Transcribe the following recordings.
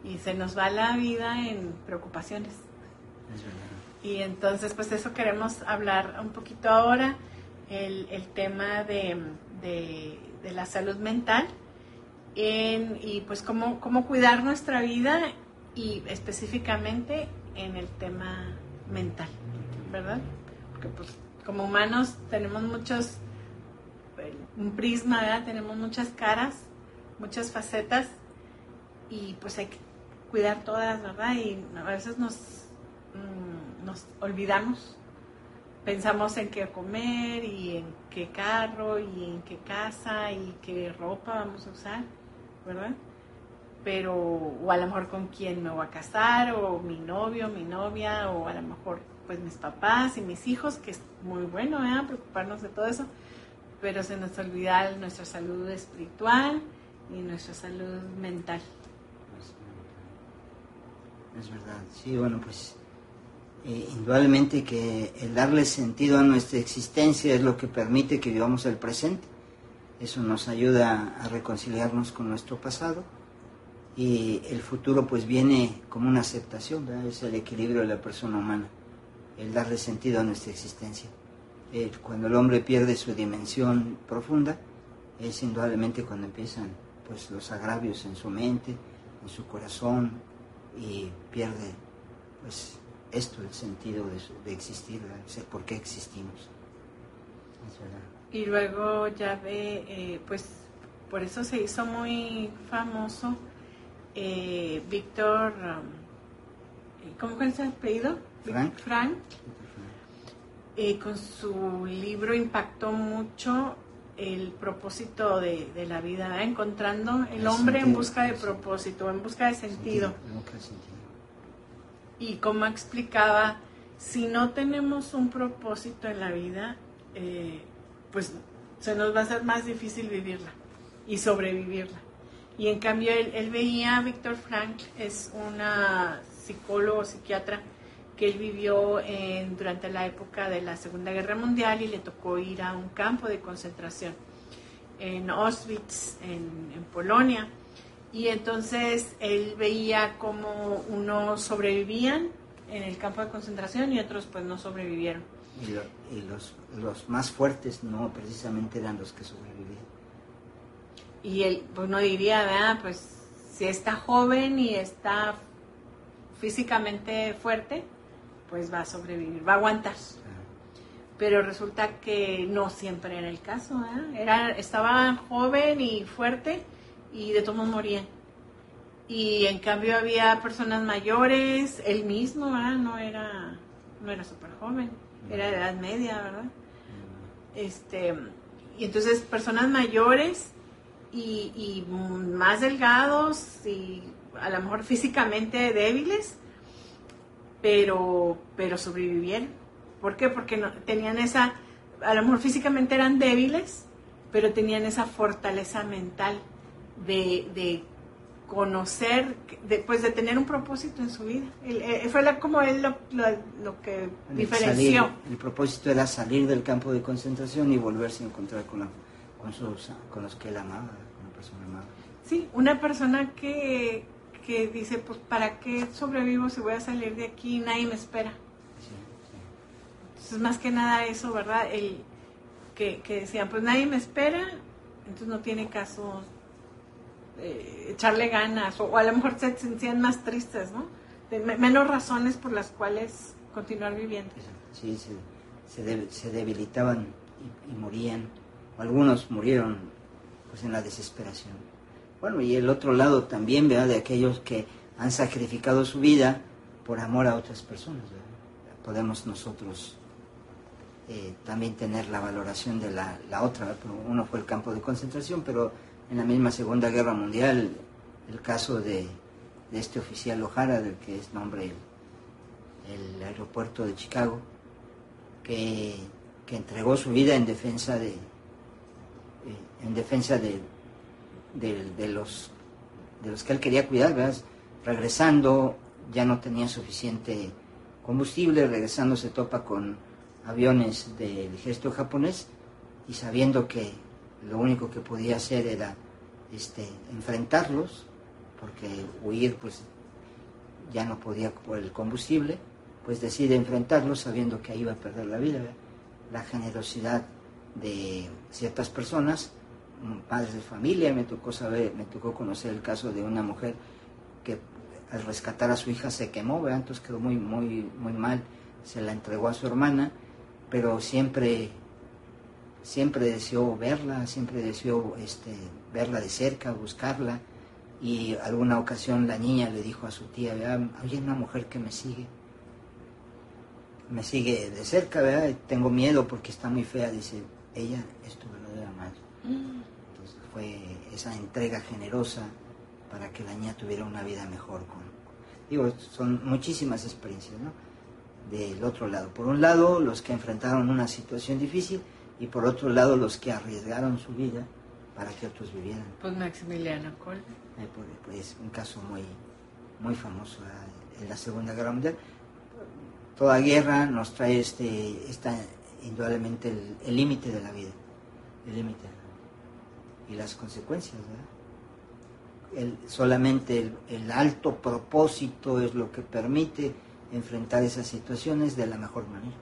y se nos va la vida en preocupaciones. Es verdad. Y entonces, pues eso queremos hablar un poquito ahora, el tema de la salud mental, y pues cómo cuidar nuestra vida, y específicamente en el tema mental, ¿verdad? Porque pues como humanos tenemos un prisma, ¿verdad? Tenemos muchas caras, muchas facetas, y pues hay que cuidar todas, ¿verdad? Y a veces nos olvidamos, pensamos en qué comer y en qué carro y en qué casa y qué ropa vamos a usar, ¿verdad? Pero, o a lo mejor con quién me voy a casar, o mi novio, mi novia, o a lo mejor pues mis papás y mis hijos, que es muy bueno, ¿verdad? Preocuparnos de todo eso, pero se nos olvida nuestra salud espiritual y nuestra salud mental. Es verdad, sí, bueno, pues indudablemente que el darle sentido a nuestra existencia es lo que permite que vivamos el presente. Eso nos ayuda a reconciliarnos con nuestro pasado, y el futuro pues viene como una aceptación, ¿verdad? Es el equilibrio de la persona humana, el darle sentido a nuestra existencia. Cuando el hombre pierde su dimensión profunda, es indudablemente cuando empiezan pues los agravios en su mente, en su corazón, y pierde pues esto, el sentido de existir, ¿verdad? ¿Por qué existimos? Es verdad. Y luego ya pues por eso se hizo muy famoso Víctor, ¿cómo fue el apellido? Frank. Con su libro impactó mucho el propósito de la vida, ¿verdad? Encontrando el hombre en busca de propósito, en busca de sentido. Y como explicaba, si no tenemos un propósito en la vida, pues se nos va a hacer más difícil vivirla y sobrevivirla. Y en cambio él veía, Víctor Frank es una psicólogo, psiquiatra, que él vivió durante la época de la Segunda Guerra Mundial, y le tocó ir a un campo de concentración en Auschwitz, en Polonia. Y entonces él veía cómo unos sobrevivían en el campo de concentración y otros pues no sobrevivieron. Y los más fuertes no precisamente eran los que sobrevivían. Y él pues no diría, ¿verdad? Pues si está joven y está físicamente fuerte, pues va a sobrevivir, va a aguantar. Pero resulta que no siempre era el caso, ¿verdad? Estaba joven y fuerte, y de todos modos morían. Y en cambio había personas mayores, él mismo, ¿verdad? No era súper joven, era de edad media, ¿verdad? Y entonces personas mayores y más delgados y a lo mejor físicamente débiles, pero sobrevivieron. ¿Por qué? Porque no, tenían a lo mejor físicamente eran débiles, pero tenían esa fortaleza mental de conocer, de tener un propósito en su vida. Fue como él lo que diferenció. El propósito era salir del campo de concentración y volverse a encontrar con los que él amaba, con la persona amada. Sí, una persona que dice, pues ¿para qué sobrevivo si voy a salir de aquí y nadie me espera? Sí. Entonces más que nada eso, ¿verdad? Que decían, pues nadie me espera, entonces no tiene caso echarle ganas, o a lo mejor se sentían más tristes, ¿no? Menos razones por las cuales continuar viviendo. Sí, se debilitaban y morían. Algunos murieron pues en la desesperación. Bueno, y el otro lado también, ¿verdad? De aquellos que han sacrificado su vida por amor a otras personas, ¿verdad? Podemos nosotros también tener la valoración de la otra, ¿verdad? Uno fue el campo de concentración, pero en la misma Segunda Guerra Mundial, el caso de este oficial O'Hara, del que es nombre el aeropuerto de Chicago, que entregó su vida en defensa de los que él quería cuidar, ¿verdad? Regresando, ya no tenía suficiente combustible, regresando se topa con aviones del ejército japonés, y sabiendo que lo único que podía hacer era enfrentarlos, porque huir pues ya no podía por el combustible, pues decide enfrentarlo sabiendo que ahí iba a perder la vida. La generosidad de ciertas personas, padres de familia, me tocó conocer el caso de una mujer que al rescatar a su hija se quemó, ¿verdad? Entonces quedó muy mal, se la entregó a su hermana, pero siempre deseó verla, verla de cerca, buscarla, y alguna ocasión la niña le dijo a su tía, ¿verdad? Hay una mujer que me sigue de cerca, ¿verdad? Tengo miedo porque está muy fea, dice, ella es tu verdadera madre. Entonces fue esa entrega generosa para que la niña tuviera una vida mejor. Son muchísimas experiencias, ¿no? Del otro lado. Por un lado, los que enfrentaron una situación difícil, y por otro lado, los que arriesgaron su vida para que otros vivieran. Pues Maximiliano Kolbe. Pues un caso muy famoso en la Segunda Guerra Mundial. Toda guerra nos trae indudablemente el límite de la vida, el límite y las consecuencias, ¿verdad? Solamente el alto propósito es lo que permite enfrentar esas situaciones de la mejor manera,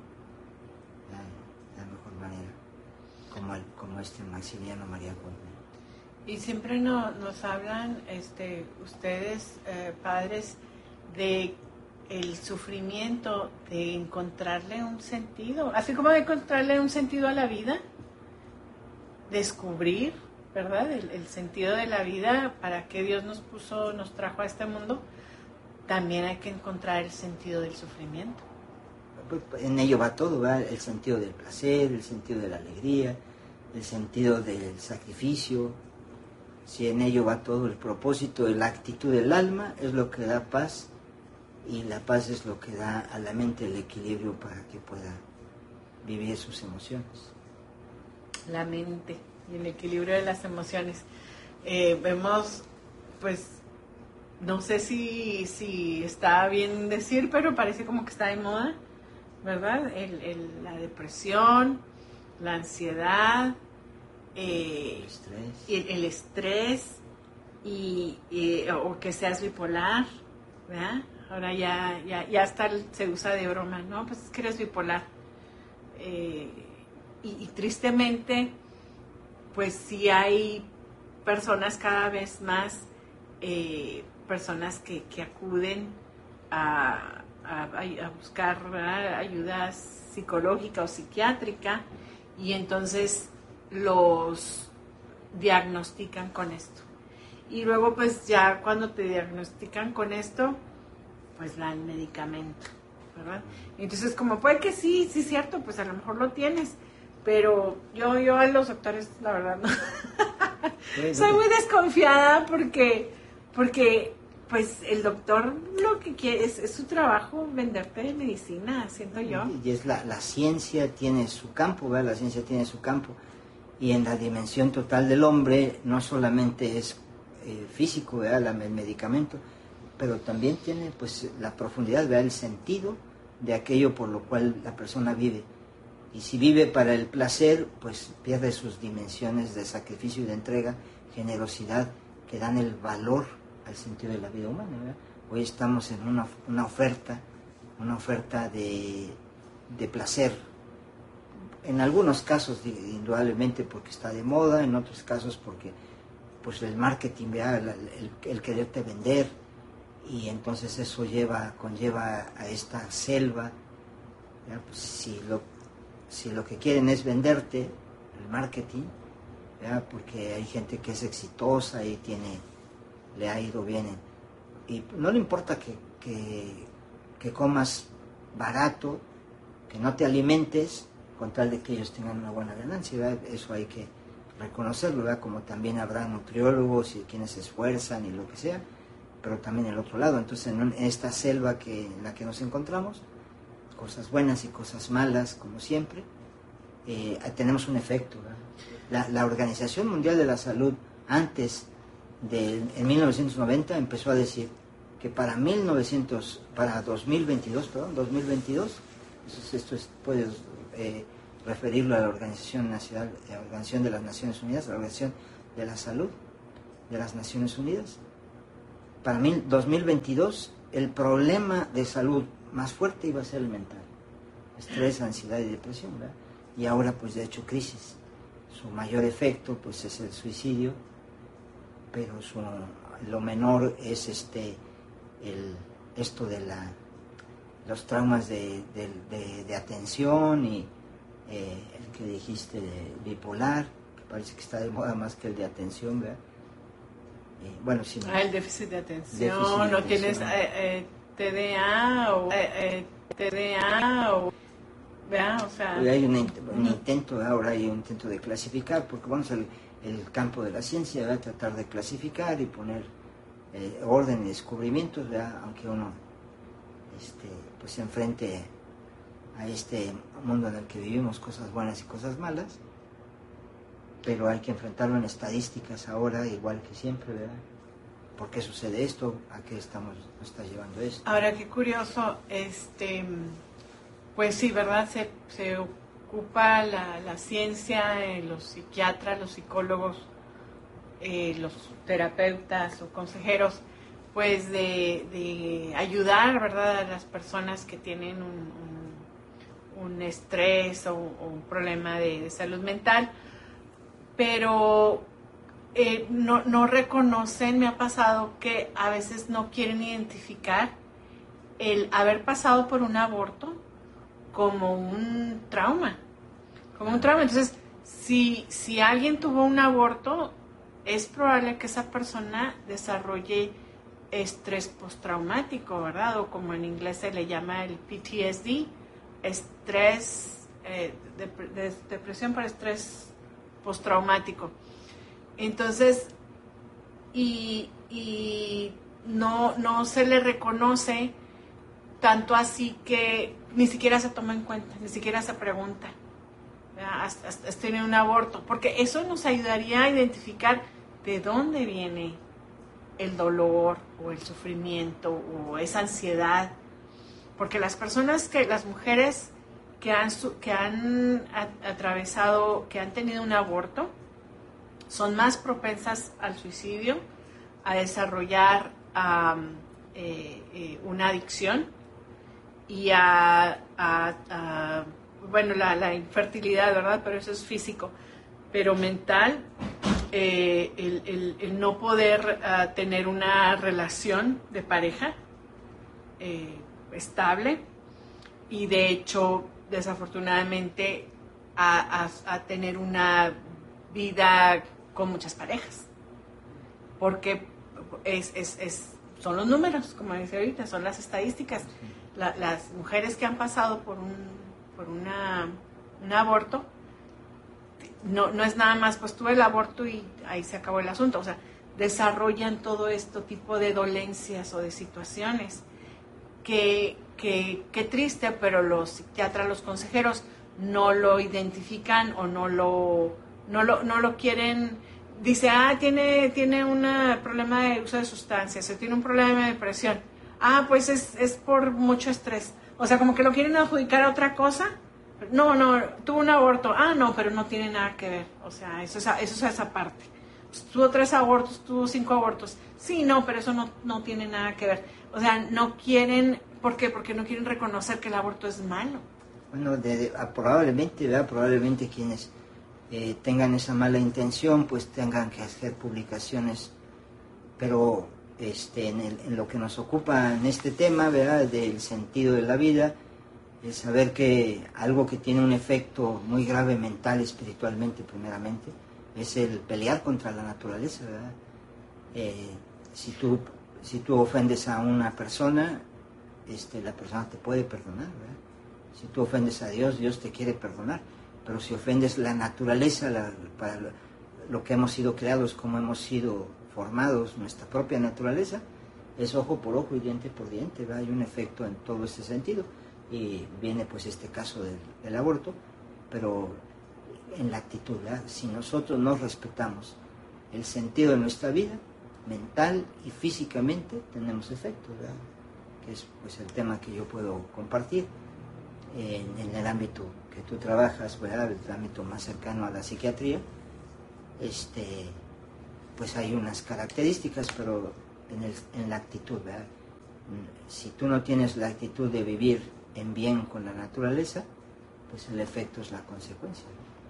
como Maximiliano María Kolbe. Y siempre nos hablan ustedes, padres, de el sufrimiento, de encontrarle un sentido, así como de encontrarle un sentido a la vida, descubrir, ¿verdad? El sentido de la vida, para qué Dios nos trajo a este mundo. También hay que encontrar el sentido del sufrimiento. En ello va todo, ¿verdad? El sentido del placer, el sentido de la alegría, el sentido del sacrificio. Si en ello va todo, el propósito, la actitud del alma es lo que da paz, y la paz es lo que da a la mente el equilibrio para que pueda vivir sus emociones. La mente y el equilibrio de las emociones. Vemos, pues, no sé si está bien decir, pero parece como que está de moda, ¿verdad? La depresión, la ansiedad, el estrés, o que seas bipolar, ¿verdad? Ahora ya hasta se usa de broma, ¿no? Pues es que eres bipolar. Y tristemente, pues sí hay personas cada vez más, personas que acuden a buscar, ¿verdad?, ayuda psicológica o psiquiátrica, y entonces los diagnostican con esto. Y luego pues ya cuando te diagnostican con esto, pues dan el medicamento, ¿verdad? Y entonces como puede que sí, cierto, pues a lo mejor lo tienes, pero yo a los doctores, la verdad, no. Soy muy desconfiada porque pues el doctor lo que quiere es su trabajo, venderte medicina, siento yo. Y es la ciencia tiene su campo, ¿verdad? La ciencia tiene su campo, y en la dimensión total del hombre no solamente es físico, ¿verdad?, el medicamento, pero también tiene pues la profundidad, ¿verdad?, el sentido de aquello por lo cual la persona vive. Y si vive para el placer, pues pierde sus dimensiones de sacrificio y de entrega, generosidad, que dan el valor al sentido de la vida humana, ¿verdad? Hoy estamos en una oferta de placer. En algunos casos, indudablemente, porque está de moda, en otros casos porque pues el marketing, ¿verdad?, el quererte vender, y entonces eso conlleva a esta selva, ¿verdad? Pues si lo que quieren es venderte, el marketing, ¿verdad?, porque hay gente que es exitosa y le ha ido bien, y no le importa que comas barato, que no te alimentes, con tal de que ellos tengan una buena ganancia, ¿verdad? Eso hay que reconocerlo, ¿verdad? Como también habrá nutriólogos y quienes se esfuerzan y lo que sea, pero también el otro lado. Entonces, en esta selva en la que nos encontramos, cosas buenas y cosas malas, como siempre, tenemos un efecto, ¿verdad? La Organización Mundial de la Salud, en 1990, empezó a decir que para 2022, puedes referirlo a la Organización Nacional, la Organización de las Naciones Unidas, la Organización de la Salud de las Naciones Unidas, para mí 2022 el problema de salud más fuerte iba a ser el mental, estrés, ansiedad y depresión, ¿verdad? Y ahora pues de hecho crisis, su mayor efecto pues es el suicidio, pero lo menor es esto de los traumas de atención y el que dijiste de bipolar, que parece que está de moda más que el de atención, ¿verdad? Bueno, sí. El déficit de atención, o tienes TDA o TDA o ¿verdad? O sea, hay un intento, ahora hay un intento de clasificar, porque vamos al el campo de la ciencia, ¿verdad? Tratar de clasificar y poner orden y descubrimientos, ¿verdad? Aunque uno pues se enfrente a este mundo en el que vivimos cosas buenas y cosas malas, pero hay que enfrentarlo en estadísticas ahora, igual que siempre, ¿verdad? ¿Por qué sucede esto? ¿A qué nos está llevando esto? Ahora, qué curioso, pues sí, ¿verdad? Se ocupa la ciencia, los psiquiatras, los psicólogos, los terapeutas o consejeros, pues de ayudar, ¿verdad?, a las personas que tienen un estrés o un problema de salud mental, pero no reconocen, me ha pasado que a veces no quieren identificar el haber pasado por un aborto como un trauma. Entonces, si alguien tuvo un aborto, es probable que esa persona desarrolle estrés postraumático, ¿verdad? O como en inglés se le llama el PTSD, estrés, depresión por estrés postraumático. Entonces, y no se le reconoce tanto así que ni siquiera se toma en cuenta, ni siquiera se pregunta, has tenido un aborto, porque eso nos ayudaría a identificar de dónde viene el dolor o el sufrimiento o esa ansiedad, porque las mujeres que han atravesado, que han tenido un aborto, son más propensas al suicidio, a desarrollar una adicción y bueno, la infertilidad, ¿verdad? Pero eso es físico. Pero mental, el no poder tener una relación de pareja estable y de hecho, desafortunadamente, a tener una vida con muchas parejas. Porque son los números, como dice ahorita, son las estadísticas. Las mujeres que han pasado por un aborto, no es nada más, pues tuve el aborto y ahí se acabó el asunto. O sea, desarrollan todo este tipo de dolencias o de situaciones que triste, pero los psiquiatras, los consejeros no lo identifican o no lo quieren. Dice, tiene un problema de uso de sustancias o tiene un problema de depresión. Pues es por mucho estrés. O sea, como que lo quieren adjudicar a otra cosa. No, tuvo un aborto. No, pero no tiene nada que ver. O sea, eso es esa parte. Pues, tuvo 3 abortos, tuvo 5 abortos. Sí, no, pero eso no tiene nada que ver. O sea, no quieren. ¿Por qué? Porque no quieren reconocer que el aborto es malo. Bueno, probablemente quienes tengan esa mala intención, pues tengan que hacer publicaciones, pero en lo que nos ocupa en este tema, ¿verdad?, del sentido de la vida, es saber que algo que tiene un efecto muy grave mental, espiritualmente primeramente, es el pelear contra la naturaleza, ¿verdad? Si tú ofendes a una persona, la persona te puede perdonar, ¿verdad? Si tú ofendes a Dios, Dios te quiere perdonar. Pero si ofendes la naturaleza, para lo que hemos sido creados, como hemos sido formados, nuestra propia naturaleza, es ojo por ojo y diente por diente, ¿verdad? Hay un efecto en todo este sentido. Y viene pues este caso del aborto, pero en la actitud, ¿verdad? Si nosotros no respetamos el sentido de nuestra vida, mental y físicamente, tenemos efectos, ¿verdad? Que es pues el tema que yo puedo compartir en el ámbito que tú trabajas, ¿verdad?, el ámbito más cercano a la psiquiatría. Pues hay unas características, pero en la actitud, ¿verdad? Si tú no tienes la actitud de vivir en bien con la naturaleza, pues el efecto es la consecuencia.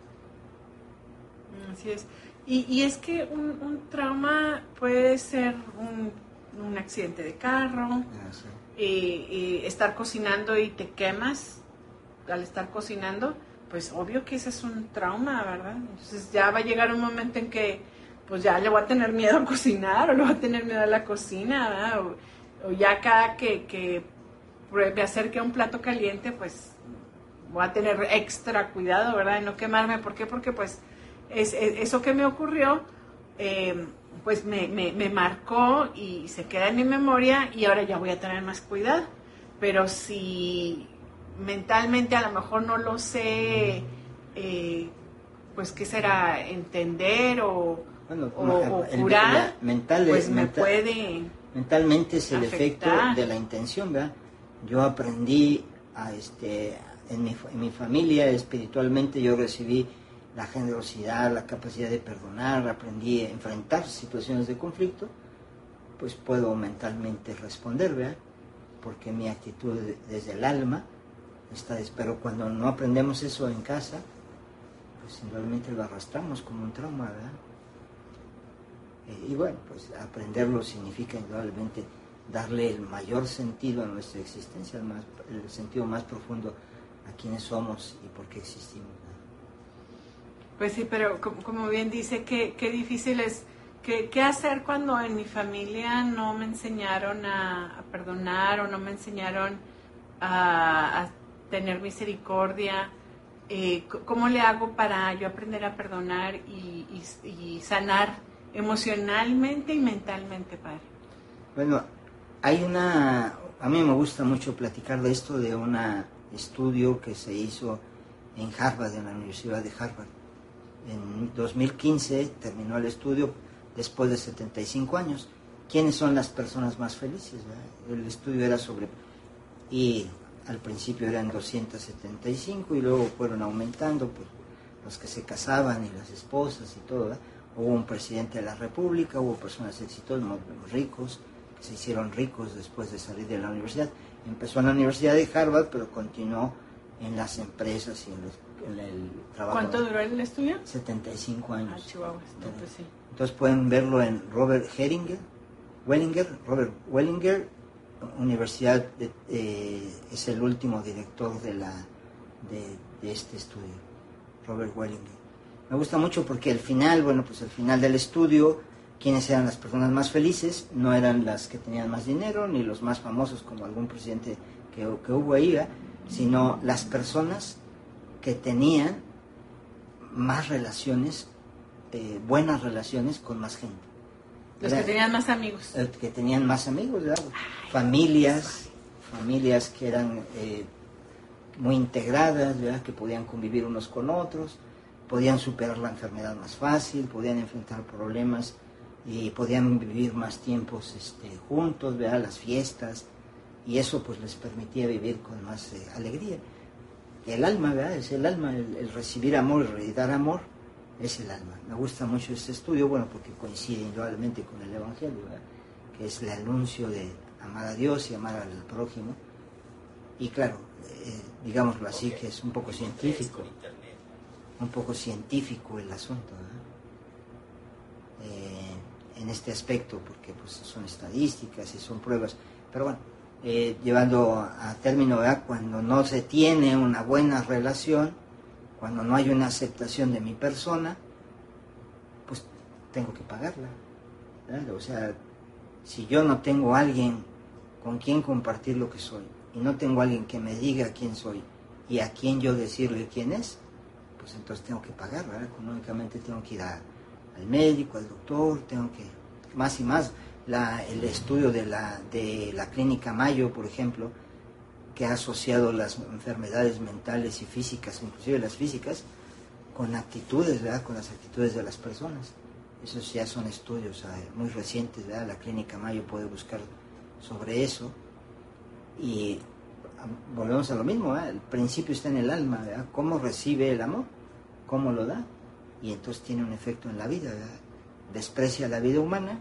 Así es. Y es que un trauma puede ser un accidente de carro, estar cocinando y te quemas al estar cocinando, pues obvio que ese es un trauma, ¿verdad? Entonces ya va a llegar un momento en que pues ya le voy a tener miedo a cocinar o le voy a tener miedo a la cocina, ¿verdad? O ya cada que me acerque a un plato caliente, pues voy a tener extra cuidado, ¿verdad? De no quemarme. ¿Por qué? Porque pues eso que me ocurrió, pues me marcó y se queda en mi memoria y ahora ya voy a tener más cuidado. Pero si mentalmente a lo mejor no lo sé, pues qué será, entender o curar, puede mentalmente es el afectar. efecto de la intención, ¿verdad? Yo aprendí en mi familia espiritualmente, yo recibí la generosidad, la capacidad de perdonar, aprendí a enfrentar situaciones de conflicto, pues puedo mentalmente responder, ¿verdad? Porque mi actitud desde el alma pero cuando no aprendemos eso en casa, pues simplemente lo arrastramos como un trauma, ¿verdad? Y bueno, pues aprenderlo significa indudablemente darle el mayor sentido a nuestra existencia, el sentido más profundo a quiénes somos y por qué existimos, ¿verdad? Pues sí, pero como bien dice, qué difícil es, qué hacer cuando en mi familia no me enseñaron a perdonar o no me enseñaron a tener misericordia. ¿Cómo le hago para yo aprender a perdonar y sanar emocionalmente y mentalmente, padre? Bueno, a mí me gusta mucho platicar de esto, de un estudio que se hizo en Harvard, en la Universidad de Harvard. En 2015 terminó el estudio después de 75 años. ¿Quiénes son las personas más felices, ¿verdad? El estudio era y al principio eran 275 y luego fueron aumentando, pues, los que se casaban y las esposas y todo, ¿verdad? Hubo un presidente de la República, hubo personas exitosas, ricos, que se hicieron ricos después de salir de la universidad. Empezó en la Universidad de Harvard, pero continuó en las empresas y en el trabajo. ¿Cuánto duró el estudio? 75 años. Ah, Chihuahua, entonces sí. Entonces pueden verlo en Robert Wellinger, Universidad, es el último director de este estudio, Robert Wellinger. Me gusta mucho porque al final del estudio, ¿quiénes eran las personas más felices? No eran las que tenían más dinero, ni los más famosos como algún presidente que hubo ahí, sino las personas que tenían más relaciones, buenas relaciones con más gente. Los que tenían más amigos. Que tenían más amigos, ¿verdad? Familias que eran muy integradas, ¿verdad? Que podían convivir unos con otros, podían superar la enfermedad más fácil, podían enfrentar problemas y podían vivir más tiempos juntos, ¿verdad? Las fiestas, y eso pues les permitía vivir con más alegría. El alma, ¿verdad? Es el alma, el recibir amor y dar amor es el alma. Me gusta mucho este estudio, bueno, porque coincide indudablemente con el Evangelio, ¿verdad? Que es el anuncio de amar a Dios y amar al prójimo. Y claro, digámoslo así, que es un poco científico el asunto, ¿verdad? En este aspecto, porque pues son estadísticas y son pruebas, pero bueno, llevando a término, ¿verdad? Cuando no se tiene una buena relación, cuando no hay una aceptación de mi persona, pues tengo que pagarla, ¿verdad? O sea, si yo no tengo a alguien con quien compartir lo que soy, y no tengo a alguien que me diga quién soy, y a quién yo decirle quién es, pues entonces tengo que pagar, ¿verdad? Económicamente tengo que ir al médico, al doctor, tengo que, más y más, el estudio de la Clínica Mayo, por ejemplo, que ha asociado las enfermedades mentales y físicas, inclusive las físicas, con actitudes, ¿verdad? Con las actitudes de las personas. Esos ya son estudios muy recientes, ¿verdad? La Clínica Mayo puede buscar sobre eso. Y volvemos a lo mismo, ¿verdad? El principio está en el alma, ¿verdad? Cómo recibe el amor, cómo lo da, y entonces tiene un efecto en la vida, ¿verdad? Desprecia la vida humana,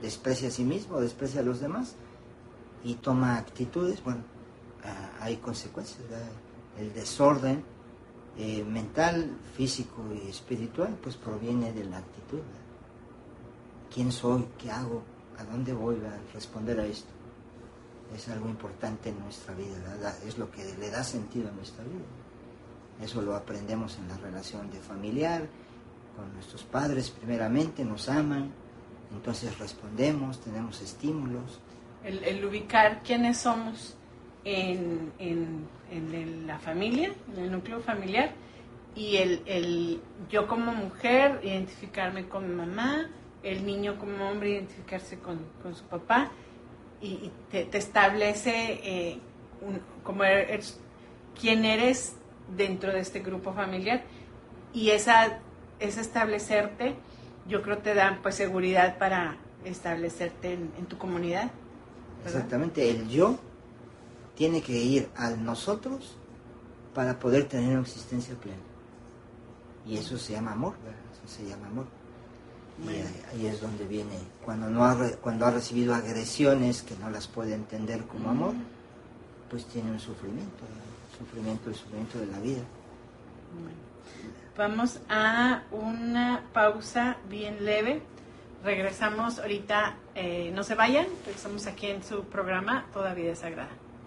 desprecia a sí mismo, desprecia a los demás y toma actitudes, bueno, hay consecuencias, ¿verdad? El desorden mental, físico y espiritual, pues proviene de la actitud, ¿verdad? ¿Quién soy? ¿Qué hago? ¿A dónde voy? ¿Verdad? Responder a esto es algo importante en nuestra vida, ¿verdad? Es lo que le da sentido a nuestra vida. Eso lo aprendemos en la relación de familiar, con nuestros padres primeramente, nos aman, entonces respondemos, tenemos estímulos. El ubicar quiénes somos en la familia, en el núcleo familiar, y el yo como mujer identificarme con mi mamá, el niño como hombre identificarse con su papá, y te establece como eres, quién eres dentro de este grupo familiar, y esa establecerte, yo creo te da pues seguridad para establecerte en tu comunidad, ¿verdad? Exactamente, el yo tiene que ir al nosotros para poder tener una existencia plena. Y eso se llama amor, ¿verdad? Eso se llama amor. Y ahí es donde viene, cuando ha recibido agresiones que no las puede entender como amor, pues tiene un sufrimiento, el sufrimiento de la vida. Bueno, vamos a una pausa bien leve. Regresamos ahorita, no se vayan, regresamos aquí en su programa Toda Vida es Sagrada.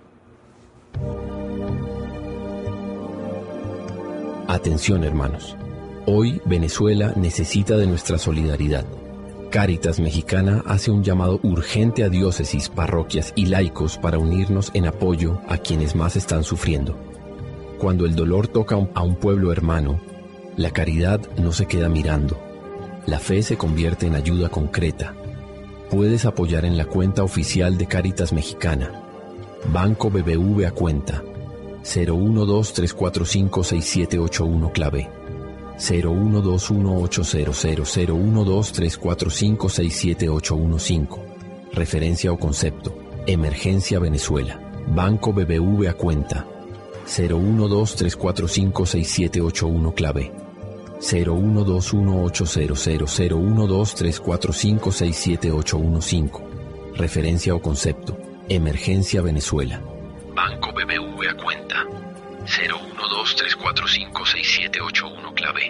Atención, hermanos. Hoy Venezuela necesita de nuestra solidaridad. Cáritas Mexicana hace un llamado urgente a diócesis, parroquias y laicos para unirnos en apoyo a quienes más están sufriendo. Cuando el dolor toca a un pueblo hermano, la caridad no se queda mirando. La fe se convierte en ayuda concreta. Puedes apoyar en la cuenta oficial de Cáritas Mexicana. Banco BBV a cuenta 012-345-6781 clave 012-1800012-345-67815. Referencia o concepto: Emergencia Venezuela. Banco BBV a cuenta 012-345-6781 clave 012-1800012-345-67815. Referencia o concepto: Emergencia Venezuela. Banco BBV a cuenta 012-345-6781 clave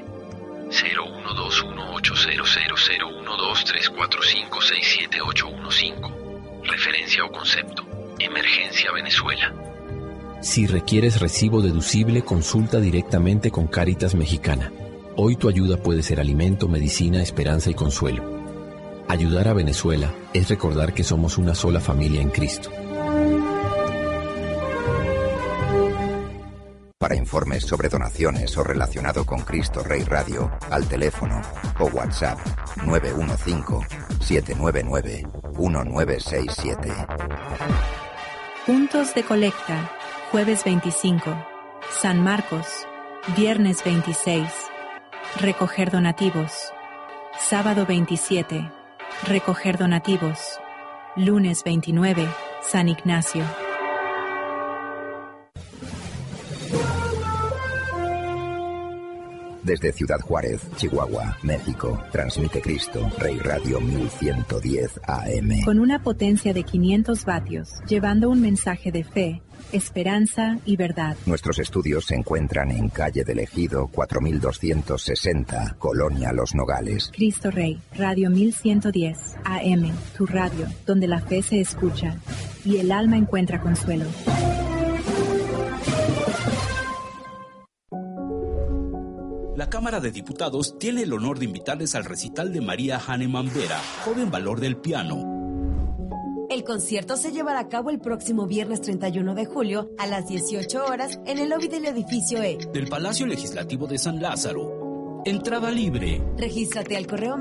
012-1800012-345-67815. Referencia o concepto: Emergencia Venezuela. Si requieres recibo deducible, consulta directamente con Cáritas Mexicana. Hoy tu ayuda puede ser alimento, medicina, esperanza y consuelo. Ayudar a Venezuela es recordar que somos una sola familia en Cristo. Para informes sobre donaciones o relacionado con Cristo Rey Radio, al teléfono o WhatsApp 915-799-1967. Puntos de colecta: jueves 25, San Marcos, viernes 26, recoger donativos, sábado 27, recoger donativos, lunes 29, San Ignacio. Desde Ciudad Juárez, Chihuahua, México, transmite Cristo Rey Radio 1110 AM. Con una potencia de 500 vatios, llevando un mensaje de fe, esperanza y verdad. Nuestros estudios se encuentran en calle del Ejido 4260, Colonia Los Nogales. Cristo Rey, Radio 1110 AM, tu radio, donde la fe se escucha y el alma encuentra consuelo. La Cámara de Diputados tiene el honor de invitarles al recital de María Hahnemann Vera, joven valor del piano. El concierto se llevará a cabo el próximo viernes 31 de julio a las 18 horas en el lobby del edificio E del Palacio Legislativo de San Lázaro. Entrada libre. Regístrate al correo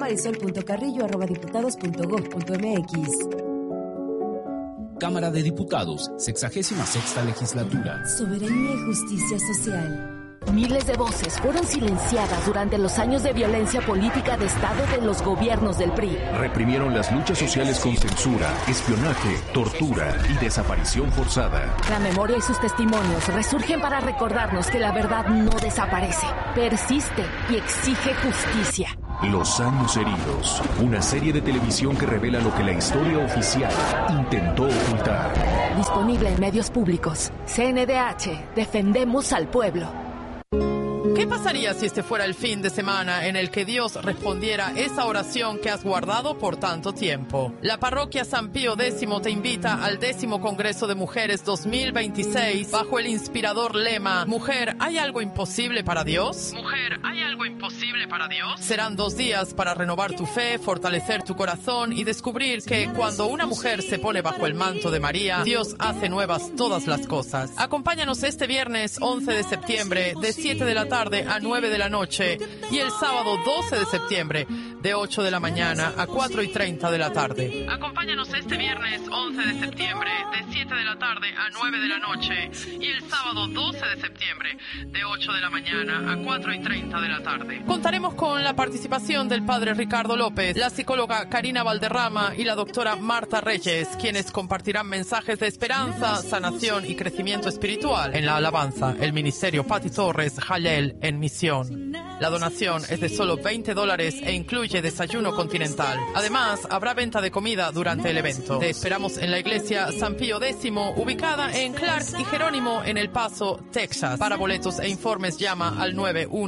marisol.carrillo@diputados.gov.mx. Cámara de Diputados, 66ª Legislatura. Soberanía y justicia social. Miles de voces fueron silenciadas durante los años de violencia política de Estado de los gobiernos del PRI. Reprimieron las luchas sociales con censura, espionaje, tortura y desaparición forzada. La memoria y sus testimonios resurgen para recordarnos que la verdad no desaparece, persiste y exige justicia. Los años heridos, una serie de televisión que revela lo que la historia oficial intentó ocultar. Disponible en medios públicos. CNDH, defendemos al pueblo. ¿Qué pasaría si este fuera el fin de semana en el que Dios respondiera esa oración que has guardado por tanto tiempo? La parroquia San Pío X te invita al 10º Congreso de Mujeres 2026 bajo el inspirador lema Mujer, ¿hay algo imposible para Dios? Mujer, ¿hay algo imposible para Dios? Serán 2 días para renovar tu fe, fortalecer tu corazón y descubrir que cuando una mujer se pone bajo el manto de María, Dios hace nuevas todas las cosas. Acompáñanos este viernes 11 de septiembre de 7 de la tarde a 9 de la noche y el sábado 12 de septiembre de 8 de la mañana a 4:30 de la tarde. Acompáñanos este viernes 11 de septiembre de 7 de la tarde a 9 de la noche y el sábado 12 de septiembre de 8 de la mañana a 4:30 de la tarde. Contaremos con la participación del padre Ricardo López, la psicóloga Karina Valderrama y la doctora Marta Reyes, quienes compartirán mensajes de esperanza, sanación y crecimiento espiritual en la alabanza, el ministerio Pati Torres Jalel en misión. La donación es de solo $20 e incluye desayuno continental. Además, habrá venta de comida durante el evento. Te esperamos en la iglesia San Pío X, ubicada en Clark y Jerónimo en El Paso, Texas. Para boletos e informes llama al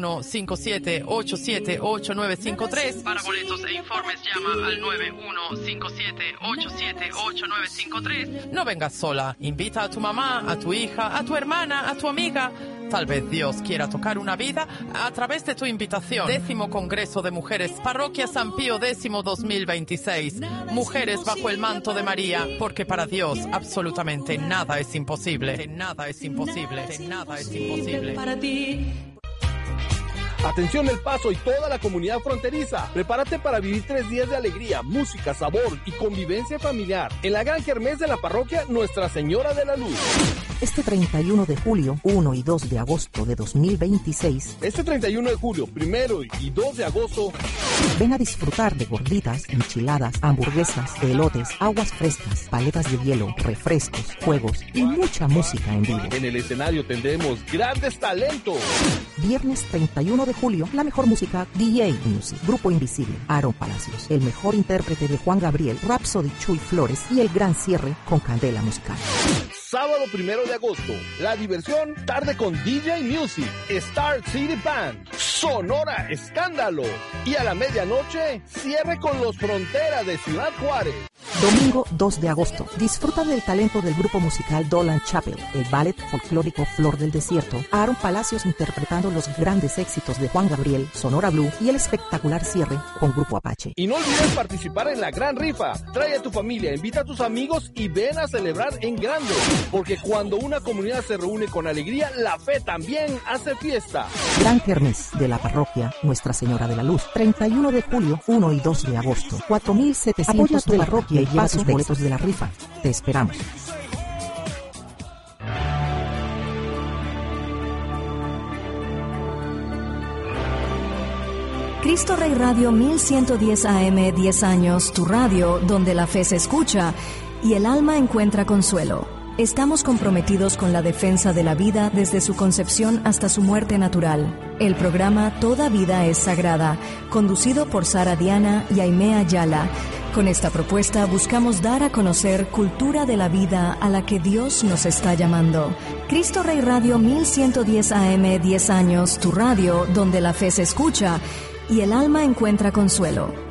9157878953. Para boletos e informes llama al 9157878953. No vengas sola. Invita a tu mamá, a tu hija, a tu hermana, a tu amiga. Tal vez Dios quiera tocar una vida a través de tu invitación. 10º Congreso de Mujeres, Parroquia San Pío X 2026. Mujeres bajo el manto de María, porque para Dios absolutamente nada es imposible. Nada es imposible. Nada es imposible. Para ti. Atención El Paso y toda la comunidad fronteriza. Prepárate para vivir 3 días de alegría, música, sabor y convivencia familiar en la gran kermés de la parroquia Nuestra Señora de la Luz. Este 31 de julio, 1 y 2 de agosto de 2026. Este 31 de julio, 1 y 2 de agosto. Ven a disfrutar de gorditas, enchiladas, hamburguesas, elotes, aguas frescas, paletas de hielo, refrescos, juegos y mucha música en vivo. En el escenario tendremos grandes talentos. Viernes 31 de julio, la mejor música, DJ Music, Grupo Invisible, Aaron Palacios, el mejor intérprete de Juan Gabriel, Rhapsody Chuy Flores y el gran cierre con Candela Musical. Sábado 1 de agosto, la diversión, tarde con DJ Music, Star City Band, Sonora Escándalo y a la medianoche, cierre con los Fronteras de Ciudad Juárez. Domingo 2 de agosto, disfruta del talento del grupo musical Dolan Chapel, el ballet folclórico Flor del Desierto, Aaron Palacios interpretando los grandes éxitos de Juan Gabriel, Sonora Blue y el espectacular cierre con Grupo Apache. Y no olvides participar en la gran rifa. Trae a tu familia, invita a tus amigos y ven a celebrar en grande. Porque cuando una comunidad se reúne con alegría, la fe también hace fiesta. Gran kermés de la parroquia Nuestra Señora de la Luz, 31 de julio, 1 y 2 de agosto, 4,700 de parroquia y lleva tus boletos de la rifa. Te esperamos. Cristo Rey Radio 1110 AM, 10 años, tu radio donde la fe se escucha y el alma encuentra consuelo. Estamos comprometidos con la defensa de la vida desde su concepción hasta su muerte natural. El programa Toda Vida es Sagrada, conducido por Sara Diana y Aimee Ayala. Con esta propuesta buscamos dar a conocer cultura de la vida a la que Dios nos está llamando. Cristo Rey Radio 1110 AM, 10 años, tu radio donde la fe se escucha y el alma encuentra consuelo.